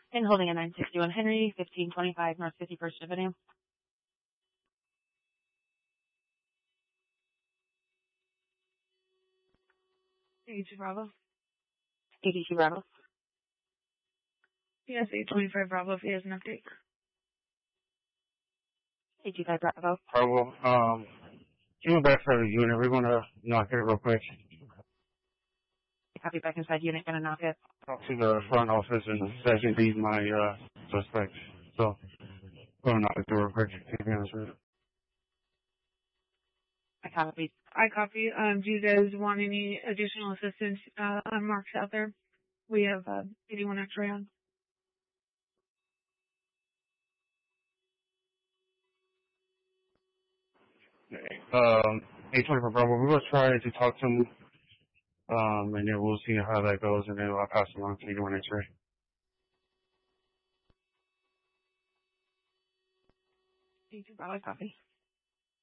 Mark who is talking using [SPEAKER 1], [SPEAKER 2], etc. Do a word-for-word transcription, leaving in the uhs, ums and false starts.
[SPEAKER 1] And holding a nine sixty-one Henry, fifteen twenty-five North fifty-first Avenue.
[SPEAKER 2] eighty-two Bravo.
[SPEAKER 1] eighty-two Bravo.
[SPEAKER 2] Yes, eight twenty-five Bravo if he has an update.
[SPEAKER 1] eighty-five Bravo.
[SPEAKER 3] Bravo, um, give me back for the unit. We're gonna knock it real quick.
[SPEAKER 1] Copy, back inside unit, gonna knock it.
[SPEAKER 3] Talk to the front office and Sergeant B's my, uh, suspect. So, gonna knock it through real quick. To be honest with you.
[SPEAKER 1] I copy.
[SPEAKER 2] I copy. Um, do you guys want any additional assistance, uh, on marks out there? We have, uh, eighty-one X-ray on.
[SPEAKER 3] Um, eight twenty-four Bravo, we will try to talk to him, um, and then we'll see how that goes, and then I'll pass it on to eighty-one X-ray.
[SPEAKER 2] eighty-two Bravo, copy.